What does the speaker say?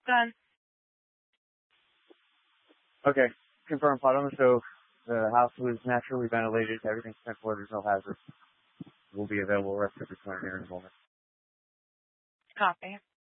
Done. Okay. Confirm plot owner. So the house was naturally ventilated. Everything's central. There's no hazard. Will be available rest of the 20 here in a moment. Copy.